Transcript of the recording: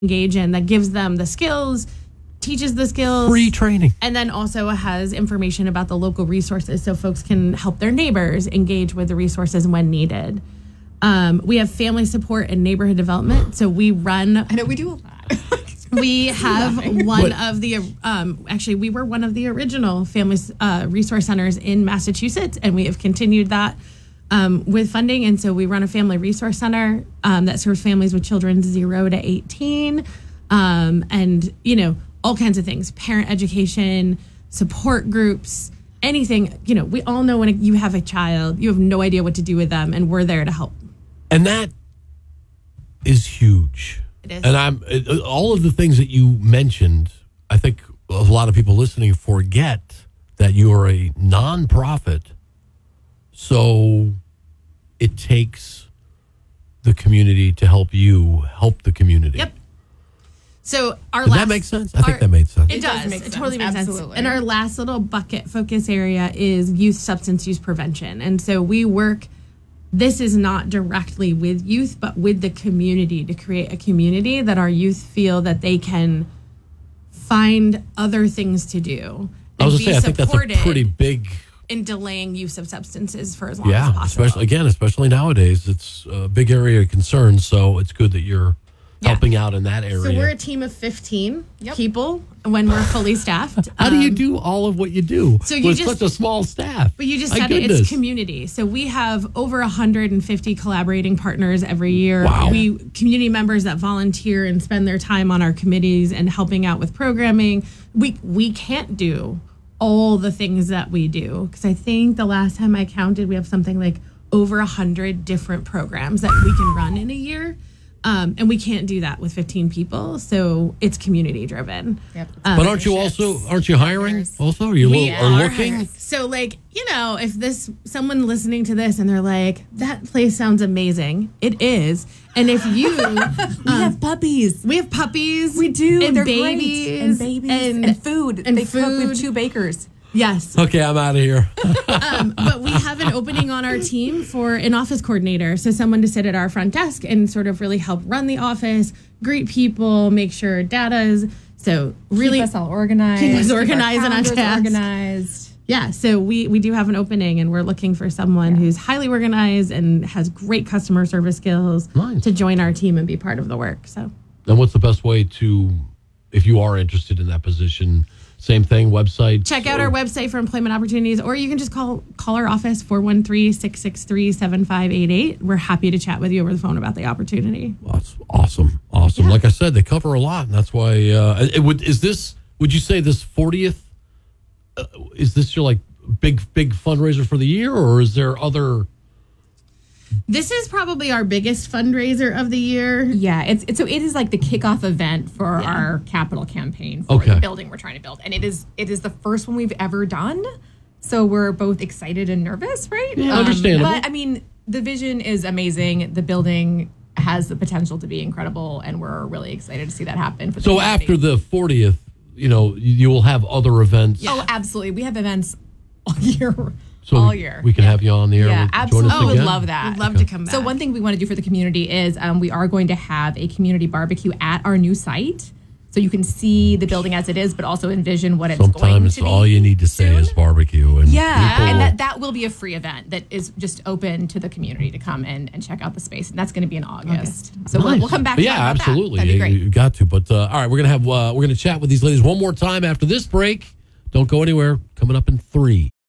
engage in that gives them the skills, teaches the skills. Free training. And then also has information about the local resources so folks can help their neighbors engage with the resources when needed. We have family support and neighborhood development. So we run... I know we do a lot. We have one of the... actually, we were one of the original family resource centers in Massachusetts, and we have continued that with funding. And so we run a family resource center that serves families with children 0 to 18. And, you know, all kinds of things, parent education, support groups, anything. You know, we all know when you have a child, you have no idea what to do with them, and we're there to help. And that is huge. It is. And all of the things that you mentioned, I think a lot of people listening forget that you are a nonprofit. So it takes the community to help you help the community. Yep. So Does that make sense? I think that made sense. It does. It totally makes sense. Absolutely. And our last little bucket focus area is youth substance use prevention. And so we work, this is not directly with youth, but with the community to create a community that our youth feel that they can find other things to do. I was going to say, I think that's a pretty big... in delaying use of substances for as long as possible. especially nowadays, it's a big area of concern. So it's good that you're helping out in that area. So we're a team of 15 people when we're fully staffed. How do you do all of what you do with such a small staff? But you just said it's community. So we have over 150 collaborating partners every year. Wow. Community members that volunteer and spend their time on our committees and helping out with programming. We can't do all the things that we do, because I think the last time I counted, we have something like over 100 different programs that we can run in a year. And we can't do that with 15 people, so it's community driven. Yep. But aren't you hiring also? Are you looking? Hiring. So, like, you know, if someone listening to this and they're like, that place sounds amazing, it is. And if you we have puppies. We have puppies. We do. And They're babies. Great. And babies. And food. And they food. Cook. We have 2 bakers. Yes. Okay, I'm out of here. But we have an opening on our team for an office coordinator. So someone to sit at our front desk and sort of really help run the office, greet people, make sure data is... So really... Keep us all organized. Keep us organized and on task. Organized. Yeah, so we do have an opening, and we're looking for someone who's highly organized and has great customer service skills to join our team and be part of the work. So, and what's the best way to, if you are interested in that position... Same thing, website. Check out our website for employment opportunities, or you can just call our office, 413-663-7588. We're happy to chat with you over the phone about the opportunity. Well, that's awesome. Yeah. Like I said, they cover a lot, and that's why. Would you say this 40th, is this your like big fundraiser for the year, or is there other... This is probably our biggest fundraiser of the year. Yeah, it is like the kickoff event for our capital campaign for the building we're trying to build, and it is the first one we've ever done. So we're both excited and nervous, right? Yeah, understandable. But I mean, the vision is amazing. The building has the potential to be incredible, and we're really excited to see that happen. For the community. After the 40th, you know, you will have other events. Oh, absolutely. We have events all year. So all year. We can have you on the air. Yeah, absolutely. Join us would love that. We'd love to come back. So one thing we want to do for the community is we are going to have a community barbecue at our new site. So you can see the building as it is, but also envision what it's going to be. Sometimes all you need to say is barbecue. And and that will be a free event that is just open to the community to come and check out the space. And that's going to be in August. So we'll come back to that. Absolutely. That'd be great. You got to. But all right, we're going to chat with these ladies one more time after this break. Don't go anywhere. Coming up in 3.